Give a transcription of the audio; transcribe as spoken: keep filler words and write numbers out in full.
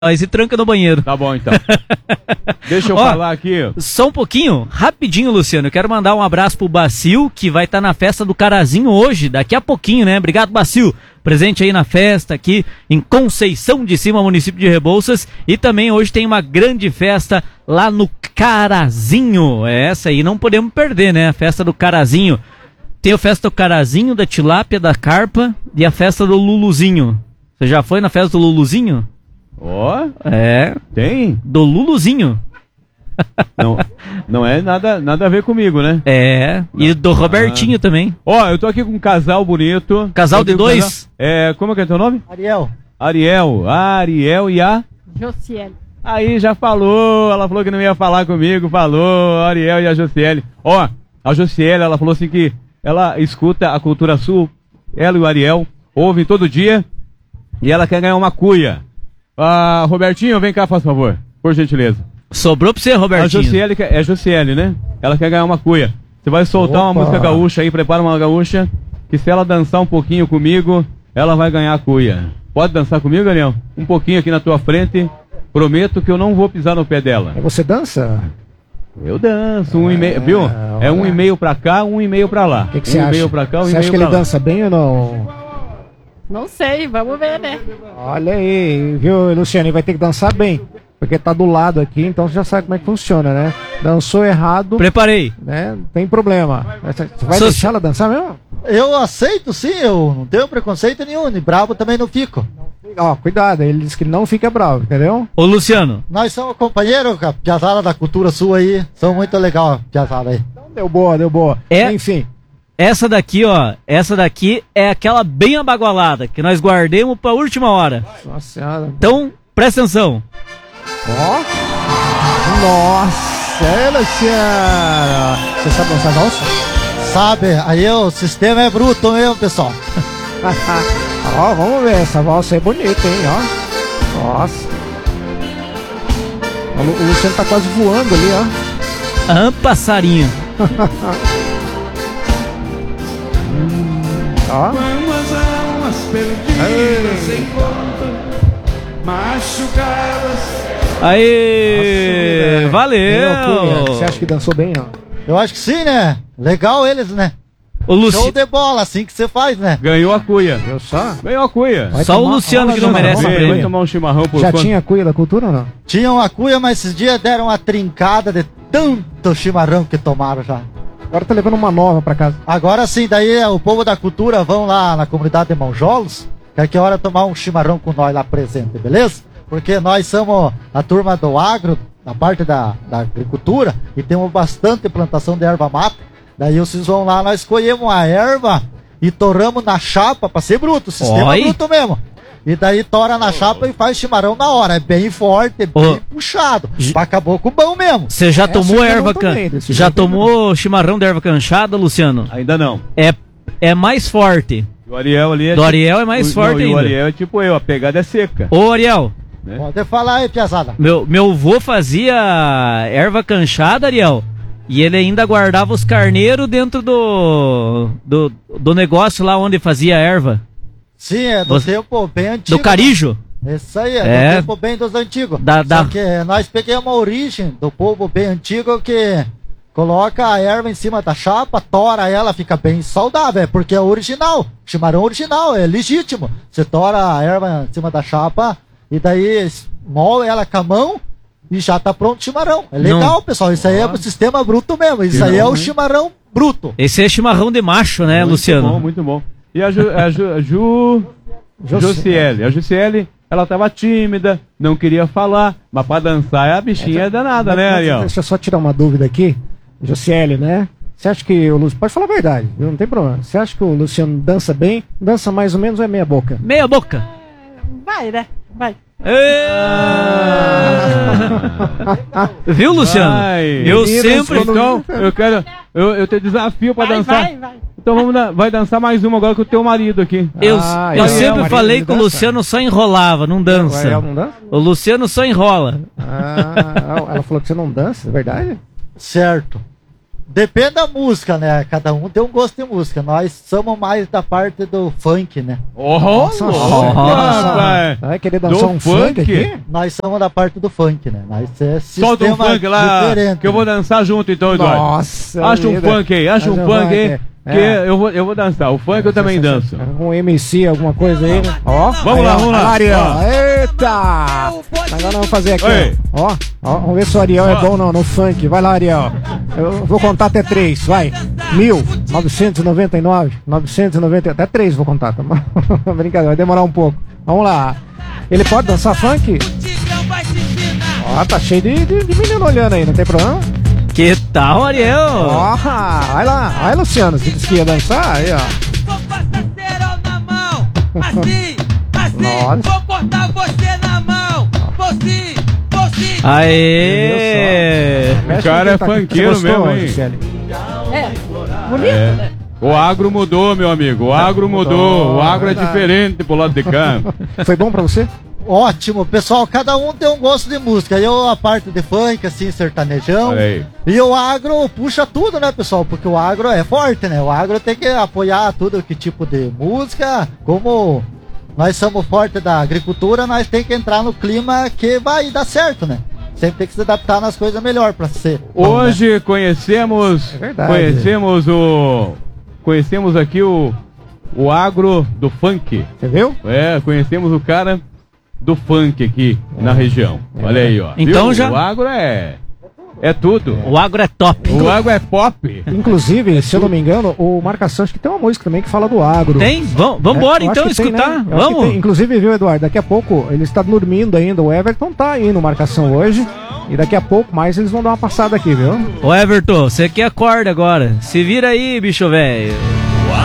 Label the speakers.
Speaker 1: Aí se tranca no banheiro.
Speaker 2: Tá bom, então. Deixa eu
Speaker 1: Ó,
Speaker 2: falar aqui.
Speaker 1: Só um pouquinho, rapidinho, Luciano. Eu quero mandar um abraço pro Bacil, que vai estar na festa do Carazinho hoje, daqui a pouquinho, né? Obrigado, Bacil. Presente aí na festa, aqui em Conceição de Cima, município de Rebouças. E também hoje tem uma grande festa lá no Carazinho. É essa aí, não podemos perder, né? A festa do Carazinho. Tem a festa do Carazinho, da Tilápia, da Carpa e a festa do Luluzinho. Você já foi na festa do Luluzinho?
Speaker 2: Ó,
Speaker 1: É,
Speaker 2: tem?
Speaker 1: do Luluzinho.
Speaker 2: Não, não é nada, nada a ver comigo, né?
Speaker 1: É, e do Robertinho também.
Speaker 2: Ó, eu tô aqui com um casal bonito.
Speaker 1: Casal
Speaker 2: Tô aqui
Speaker 1: de
Speaker 2: com um
Speaker 1: dois?
Speaker 2: casal- É, como é que é teu nome?
Speaker 3: Ariel.
Speaker 2: Ariel. A Ariel e a...
Speaker 4: Josiele.
Speaker 2: Aí já falou, ela falou que não ia falar comigo, falou, a Ariel e a Josiele. Ó, a Josiele, ela falou assim que ela escuta a Cultura Sul, ela e o Ariel ouvem todo dia e ela quer ganhar uma cuia. Ah, Robertinho, vem cá, faz favor, por gentileza.
Speaker 1: Sobrou pra você,
Speaker 2: A
Speaker 1: Robertinho.
Speaker 2: Josiele, quer- é Josiele, né? Ela quer ganhar uma cuia. Você vai soltar uma
Speaker 3: Opa.
Speaker 2: música gaúcha aí, prepara uma gaúcha, que se ela dançar um pouquinho comigo, ela vai ganhar a cuia. Pode dançar comigo, Ariel? Um pouquinho aqui na tua frente. Prometo que eu não vou pisar no pé dela.
Speaker 3: Você dança?
Speaker 2: Eu danço, um e meio, viu? É um e meio pra cá, um e meio pra lá.
Speaker 3: O que, que
Speaker 2: um
Speaker 3: você
Speaker 2: e
Speaker 3: acha?
Speaker 2: meio pra cá, um
Speaker 3: você
Speaker 2: e
Speaker 3: acha
Speaker 2: meio
Speaker 3: que
Speaker 2: pra
Speaker 3: ele
Speaker 2: lá.
Speaker 3: dança bem ou não?
Speaker 4: Não sei, vamos ver, né?
Speaker 3: Olha aí, viu, Luciano? Ele vai ter que dançar bem. Porque tá do lado aqui, então você já sabe como é que funciona, né? Dançou errado,
Speaker 1: Preparei.
Speaker 3: né? Não tem problema. Você vai
Speaker 1: Só-
Speaker 3: deixar ela dançar mesmo?
Speaker 5: Eu aceito sim, eu não tenho preconceito nenhum, e bravo também não fico.
Speaker 3: Ó, cuidado, ele disse que não fica bravo, entendeu?
Speaker 1: Ô, Luciano,
Speaker 5: Nós somos companheiros, a piazada da cultura sua aí, são muito legal a piazada aí.
Speaker 3: Então deu boa, deu boa.
Speaker 1: É-
Speaker 3: Enfim,
Speaker 1: essa daqui, ó, essa daqui é aquela bem abagualada, que nós guardemos pra última hora.
Speaker 3: nossa senhora.
Speaker 1: Então, presta atenção.
Speaker 3: Ó. Nossa, é, Luciano. Você sabe dançar valsa?
Speaker 5: Sabe, aí o sistema é bruto mesmo, pessoal.
Speaker 3: Ó, vamos ver, essa valsa é bonita, hein, ó. Nossa. O Lu- o Luciano tá quase voando ali, ó.
Speaker 1: Ah, passarinho.
Speaker 3: Ó.
Speaker 6: Quantas almas perdidas sem conta, machucadas.
Speaker 1: Aê,
Speaker 3: Tem loucura.
Speaker 1: valeu.
Speaker 3: Você acha que dançou bem, ó?
Speaker 5: Eu acho que sim, né? Legal eles, né?
Speaker 1: O
Speaker 5: Show
Speaker 1: Luci...
Speaker 5: de bola, assim que você faz, né?
Speaker 2: Ganhou a cuia.
Speaker 3: Viu só?
Speaker 2: Ganhou a cuia.
Speaker 3: Vai
Speaker 1: Só o
Speaker 3: tomar-
Speaker 1: Luciano
Speaker 3: Ó,
Speaker 1: que não
Speaker 3: Luciano,
Speaker 1: merece
Speaker 3: ó,
Speaker 1: o
Speaker 2: Vai,
Speaker 1: prêmio.
Speaker 2: vai tomar um chimarrão por
Speaker 3: Já
Speaker 2: quanto?
Speaker 3: tinha cuia da cultura ou não?
Speaker 5: Tinham a cuia, mas esses dias deram uma trincada de tanto chimarrão que tomaram já.
Speaker 3: Agora tá levando uma nova pra casa.
Speaker 5: Agora sim, daí o povo da cultura vão lá na comunidade de Monjolos, que aqui é hora tomar um chimarrão com nós lá presente, beleza? Porque nós somos a turma do agro, na parte da, da agricultura, e temos bastante plantação de erva mata. Daí vocês vão lá, nós escolhemos a erva e torramos na chapa pra ser bruto, o sistema
Speaker 1: Oi.
Speaker 5: bruto mesmo. E daí tora na chapa e faz chimarrão na hora. É bem forte, é bem
Speaker 1: Ô.
Speaker 5: puxado.
Speaker 1: J-
Speaker 5: Pra caboclo bom mesmo.
Speaker 1: Você já
Speaker 3: Essa
Speaker 1: tomou
Speaker 3: eu não
Speaker 1: erva can...
Speaker 3: tomei, desse
Speaker 1: Já
Speaker 3: jeito eu não.
Speaker 1: tomou chimarrão de erva canchada, Luciano?
Speaker 2: Ainda não.
Speaker 1: É, é mais forte.
Speaker 2: O Ariel ali é
Speaker 1: Do Ariel é mais
Speaker 2: o-
Speaker 1: forte
Speaker 2: não, e
Speaker 1: ainda.
Speaker 2: O Ariel é tipo eu, a pegada é seca.
Speaker 1: Ô, Ariel,
Speaker 5: Pode falar aí, piazada.
Speaker 1: meu, meu avô fazia erva canchada, Ariel, e ele ainda guardava os carneiros dentro do, do, do negócio lá onde fazia a erva.
Speaker 5: Sim, é do
Speaker 1: Você-
Speaker 5: tempo bem antigo.
Speaker 1: Do carijo.
Speaker 5: Isso aí, é,
Speaker 1: É.
Speaker 5: do tempo bem dos antigos.
Speaker 1: Da- da-
Speaker 5: Só que nós pegamos a origem do povo bem antigo que coloca a erva em cima da chapa, tora ela, fica bem saudável, é porque é original, chimarrão original, é legítimo. Você tora a erva em cima da chapa e daí mola ela com a mão e já tá pronto o chimarrão. É legal,
Speaker 1: Não.
Speaker 5: pessoal, isso aí é o sistema bruto mesmo, isso aí é o chimarrão bruto.
Speaker 1: Esse é chimarrão de macho, né,
Speaker 2: Muito
Speaker 1: Luciano?
Speaker 2: bom, muito bom. E a Ju... A Ju, a Ju... Josiele. A Josiele, ela tava tímida, não queria falar, mas pra dançar a bichinha é danada, né,
Speaker 3: Mas-
Speaker 2: Ariel?
Speaker 3: Deixa eu só tirar uma dúvida aqui. Josiele, né? Você acha que o Luciano... Pode falar a verdade, viu? Não tem problema. Você acha que o Luciano dança bem? Dança mais ou menos ou é meia boca?
Speaker 1: Meia boca.
Speaker 4: Vai, né? Vai.
Speaker 2: Ah.
Speaker 1: Viu, Luciano?
Speaker 2: Vai.
Speaker 1: Eu
Speaker 3: Meninas,
Speaker 1: sempre...
Speaker 3: quando-
Speaker 2: Então, eu quero. Eu, eu te desafio pra
Speaker 4: Vai,
Speaker 2: dançar.
Speaker 4: vai, vai.
Speaker 2: Então vamos dan- vai dançar mais uma agora com o teu marido aqui.
Speaker 1: Eu,
Speaker 3: Ah,
Speaker 1: eu
Speaker 3: Ariel,
Speaker 1: sempre
Speaker 3: marido,
Speaker 1: falei
Speaker 3: ele
Speaker 1: que o
Speaker 3: dança?
Speaker 1: Luciano só enrolava, não
Speaker 3: O
Speaker 1: dança.
Speaker 3: Ariel não dança?
Speaker 1: O Luciano só enrola.
Speaker 3: Ah, ela falou que você não dança, é verdade?
Speaker 5: Certo. Depende da música, né? Cada um tem um gosto de música. Nós somos mais da parte do funk, né?
Speaker 2: Oh,
Speaker 3: Nossa,
Speaker 2: rapaz.
Speaker 3: vai querer dançar
Speaker 2: Do
Speaker 3: um funk,
Speaker 2: funk?
Speaker 3: aqui?
Speaker 5: Nós somos da parte do funk, né? Nós é
Speaker 2: Solta um
Speaker 5: sistema
Speaker 2: funk lá,
Speaker 5: diferente,
Speaker 2: que eu vou
Speaker 5: né?
Speaker 2: dançar junto então, Eduardo.
Speaker 3: Nossa
Speaker 2: Acha um
Speaker 3: vida.
Speaker 2: funk aí, acha um
Speaker 3: Acha um
Speaker 2: funk
Speaker 3: funk,
Speaker 2: aí,
Speaker 3: é.
Speaker 2: que
Speaker 3: É.
Speaker 2: eu vou, eu vou dançar. O funk eu também danço.
Speaker 3: Um M C, alguma coisa aí, né? Ó.
Speaker 2: Vamos
Speaker 3: aí,
Speaker 2: lá,
Speaker 3: ó,
Speaker 2: vamos lá.
Speaker 3: Ariel.
Speaker 2: Ó.
Speaker 3: Eita! Agora vamos fazer aqui,
Speaker 2: Oi.
Speaker 3: ó. Ó, ó. Vamos ver se o Ariel é bom no, no funk. Vai lá, Ariel. Eu vou contar até três, vai. Mil, novecentos e noventa e nove, novecentos e noventa, até três vou contar, tá bom? Brincadeira, vai demorar um pouco. Vamos lá. Ele pode dançar funk? Ó, tá cheio de, de, de menino olhando aí, não tem problema?
Speaker 1: Que tal, Ariel?
Speaker 3: Ó, vai lá. Vai, Luciano, você disse que ia dançar? Aí, ó.
Speaker 7: Vou passar cerol na mão, assim, assim,
Speaker 3: Nossa.
Speaker 7: vou botar você na mão, você, você.
Speaker 1: Aê!
Speaker 2: O cara é funkeiro
Speaker 3: Você gostou,
Speaker 2: mesmo, hein?
Speaker 3: Gisele?
Speaker 4: É, bonito,
Speaker 2: É.
Speaker 4: né?
Speaker 2: O agro mudou, meu amigo. O agro mudou.
Speaker 3: Mudou,
Speaker 2: O agro é
Speaker 3: verdade.
Speaker 2: diferente pro lado de cá.
Speaker 3: Foi bom pra você?
Speaker 5: Ótimo, pessoal, cada um tem um gosto de música. Eu a parte de funk, assim, sertanejão.
Speaker 2: Olha aí.
Speaker 5: E o agro puxa tudo, né, pessoal? Porque o agro é forte, né? O agro tem que apoiar tudo que tipo de música. Como nós somos fortes da agricultura, nós tem que entrar no clima que vai dar certo, né? Sempre tem que se adaptar nas coisas melhor pra ser. bom, né?
Speaker 2: Hoje conhecemos,
Speaker 3: É verdade.
Speaker 2: conhecemos o, conhecemos aqui o, o agro do funk.
Speaker 3: Você viu?
Speaker 2: É, conhecemos o cara do funk aqui na região. Olha aí, ó.
Speaker 1: Então
Speaker 2: Viu?
Speaker 1: já-
Speaker 2: O agro é, é tudo.
Speaker 1: O agro é top.
Speaker 2: O agro é pop.
Speaker 3: Inclusive, se eu não me engano, o Marcação acho que tem uma música também que fala do agro.
Speaker 1: Tem? Vam- Vambora
Speaker 3: É, eu
Speaker 1: então
Speaker 3: acho que tem,
Speaker 1: escutar.
Speaker 3: né? Eu acho que
Speaker 1: Vamos.
Speaker 3: tem. Inclusive, viu, Eduardo? Daqui a pouco ele está dormindo ainda. O Everton tá aí no Marcação hoje. E daqui a pouco mais eles vão dar uma passada aqui, viu?
Speaker 1: Ô Everton, você que acorda agora. Se vira aí, bicho velho.